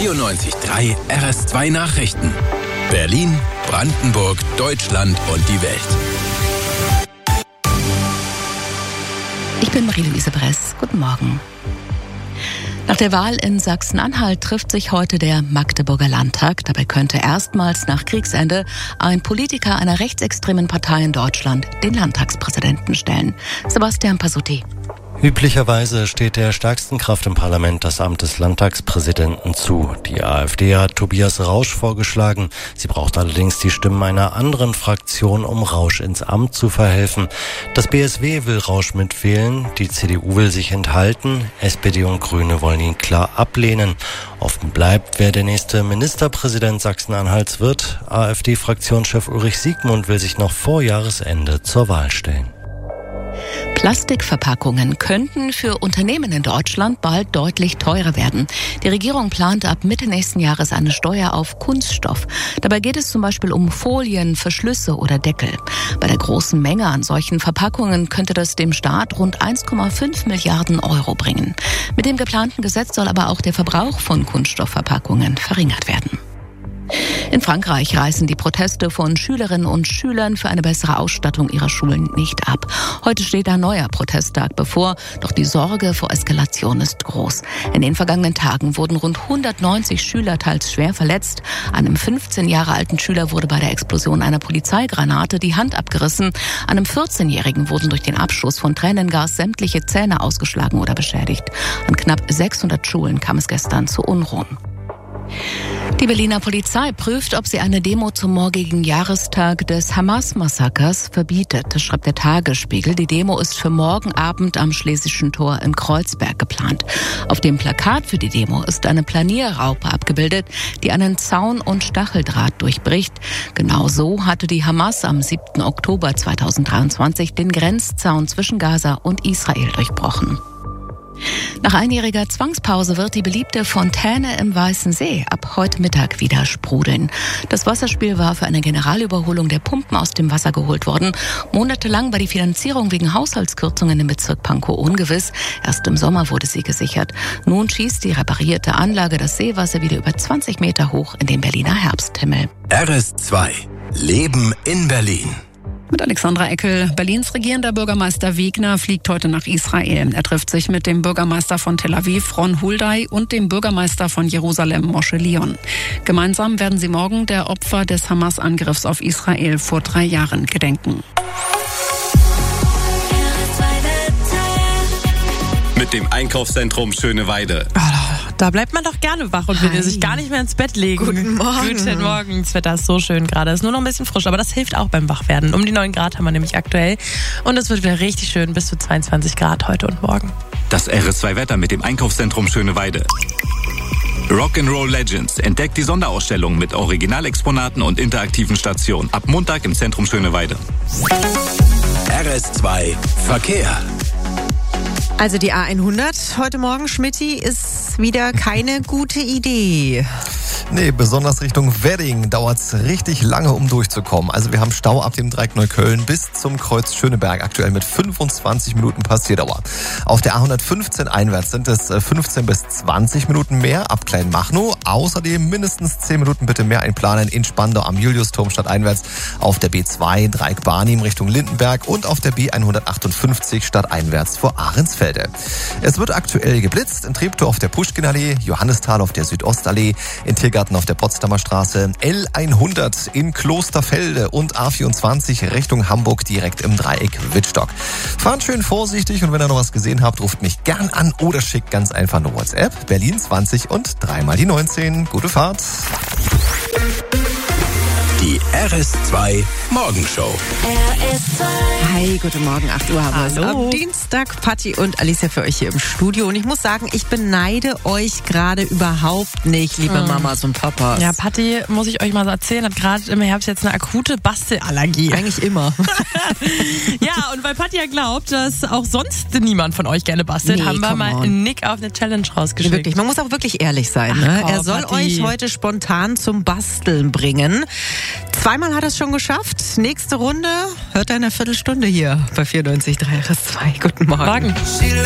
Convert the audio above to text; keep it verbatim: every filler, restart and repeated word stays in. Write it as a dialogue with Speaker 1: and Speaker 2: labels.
Speaker 1: vierundneunzig Komma drei R S zwei Nachrichten. Berlin, Brandenburg, Deutschland und die Welt.
Speaker 2: Ich bin Marie-Louise Bress. Guten Morgen. Nach der Wahl in Sachsen-Anhalt trifft sich heute der Magdeburger Landtag. Dabei könnte erstmals nach Kriegsende ein Politiker einer rechtsextremen Partei in Deutschland den Landtagspräsidenten stellen. Sebastian Pasutti.
Speaker 3: Üblicherweise steht der stärksten Kraft im Parlament das Amt des Landtagspräsidenten zu. Die AfD hat Tobias Rausch vorgeschlagen. Sie braucht allerdings die Stimmen einer anderen Fraktion, um Rausch ins Amt zu verhelfen. Das B S W will Rausch mitwählen, die C D U will sich enthalten, S P D und Grüne wollen ihn klar ablehnen. Offen bleibt, wer der nächste Ministerpräsident Sachsen-Anhalts wird. AfD-Fraktionschef Ulrich Siegmund will sich noch vor Jahresende zur Wahl stellen.
Speaker 2: Plastikverpackungen könnten für Unternehmen in Deutschland bald deutlich teurer werden. Die Regierung plant ab Mitte nächsten Jahres eine Steuer auf Kunststoff. Dabei geht es zum Beispiel um Folien, Verschlüsse oder Deckel. Bei der großen Menge an solchen Verpackungen könnte das dem Staat rund eins Komma fünf Milliarden Euro bringen. Mit dem geplanten Gesetz soll aber auch der Verbrauch von Kunststoffverpackungen verringert werden. In Frankreich reißen die Proteste von Schülerinnen und Schülern für eine bessere Ausstattung ihrer Schulen nicht ab. Heute steht ein neuer Protesttag bevor, doch die Sorge vor Eskalation ist groß. In den vergangenen Tagen wurden rund hundertneunzig Schüler teils schwer verletzt. Einem fünfzehn Jahre alten Schüler wurde bei der Explosion einer Polizeigranate die Hand abgerissen. Einem vierzehnjährigen wurden durch den Abschuss von Tränengas sämtliche Zähne ausgeschlagen oder beschädigt. An knapp sechshundert Schulen kam es gestern zu Unruhen. Die Berliner Polizei prüft, ob sie eine Demo zum morgigen Jahrestag des Hamas-Massakers verbietet. Das schreibt der Tagesspiegel. Die Demo ist für morgen Abend am Schlesischen Tor in Kreuzberg geplant. Auf dem Plakat für die Demo ist eine Planierraupe abgebildet, die einen Zaun und Stacheldraht durchbricht. Genau so hatte die Hamas am siebten Oktober zweitausenddreiundzwanzig den Grenzzaun zwischen Gaza und Israel durchbrochen. Nach einjähriger Zwangspause wird die beliebte Fontäne im Weißen See ab heute Mittag wieder sprudeln. Das Wasserspiel war für eine Generalüberholung der Pumpen aus dem Wasser geholt worden. Monatelang war die Finanzierung wegen Haushaltskürzungen im Bezirk Pankow ungewiss. Erst im Sommer wurde sie gesichert. Nun schießt die reparierte Anlage das Seewasser wieder über zwanzig Meter hoch in den Berliner Herbsthimmel.
Speaker 1: R S zwei. Leben in Berlin.
Speaker 4: Mit Alexandra Eckel. Berlins regierender Bürgermeister Wegner fliegt heute nach Israel. Er trifft sich mit dem Bürgermeister von Tel Aviv, Ron Huldai, und dem Bürgermeister von Jerusalem, Moshe Leon. Gemeinsam werden sie morgen der Opfer des Hamas-Angriffs auf Israel vor drei Jahren gedenken.
Speaker 5: Mit dem Einkaufszentrum Schöneweide.
Speaker 6: Oh, da bleibt man doch gerne wach und will sich gar nicht mehr ins Bett legen.
Speaker 2: Guten Morgen.
Speaker 6: Guten Morgen. Das Wetter ist so schön gerade. Es ist nur noch ein bisschen frisch, aber das hilft auch beim Wachwerden. Um die neun Grad haben wir nämlich aktuell. Und es wird wieder richtig schön, bis zu zweiundzwanzig Grad heute und morgen.
Speaker 5: Das R S zwei Wetter mit dem Einkaufszentrum Schöneweide. Rock'n'Roll Legends entdeckt die Sonderausstellung mit Originalexponaten und interaktiven Stationen. Ab Montag im Zentrum Schöneweide.
Speaker 1: R S zwei Verkehr.
Speaker 7: Also die A hundert heute Morgen, Schmitty, ist wieder keine gute Idee.
Speaker 8: Nee, besonders Richtung Wedding dauert es richtig lange, um durchzukommen. Also wir haben Stau ab dem Dreieck Neukölln bis zum Kreuz Schöneberg, aktuell mit fünfundzwanzig Minuten Passierdauer. Auf der A hundertfünfzehn einwärts sind es fünfzehn bis zwanzig Minuten mehr ab Kleinmachnow. Außerdem mindestens zehn Minuten bitte mehr einplanen in Spandau am Juliusturm stadteinwärts, auf der B zwei Dreieck Barnim Richtung Lindenberg und auf der B hundertachtundfünfzig stadteinwärts vor Ahrensfelde. Es wird aktuell geblitzt in Treptow auf der Puschkinallee, Johannisthal auf der Südostallee, in Tiergarten auf der Potsdamer Straße, L hundert in Klosterfelde und A vierundzwanzig Richtung Hamburg direkt im Dreieck Wittstock. Fahrt schön vorsichtig und wenn ihr noch was gesehen habt, ruft mich gern an oder schickt ganz einfach eine WhatsApp. Berlin zwanzig und dreimal die neunzehn. Gute Fahrt.
Speaker 1: Die R S zwei Morgenshow.
Speaker 7: R S zwei. Hi, guten Morgen, acht Uhr haben wir es.
Speaker 6: Hallo.
Speaker 7: Am Dienstag Patti und Alicia für euch hier im Studio. Und ich muss sagen, ich beneide euch gerade überhaupt nicht, liebe
Speaker 6: Mhm.
Speaker 7: Mamas und Papas.
Speaker 6: Ja, Patti, muss ich euch mal so erzählen, hat gerade im Herbst jetzt eine akute Bastelallergie.
Speaker 7: Eigentlich immer.
Speaker 6: Ja, und weil Patti ja glaubt, dass auch sonst niemand von euch gerne bastelt,
Speaker 7: Nee,
Speaker 6: haben wir
Speaker 7: come
Speaker 6: mal
Speaker 7: on.
Speaker 6: Nick auf eine Challenge rausgeschickt.
Speaker 7: Wirklich, man muss auch wirklich ehrlich sein.
Speaker 6: Ach,
Speaker 7: Ne?
Speaker 6: komm,
Speaker 7: Er soll
Speaker 6: Patti.
Speaker 7: euch heute spontan zum Basteln bringen. Zweimal hat er es schon geschafft. Nächste Runde hört er in einer Viertelstunde hier bei vierundneunzig Komma drei R S zwei. Guten Morgen.
Speaker 6: Morgen.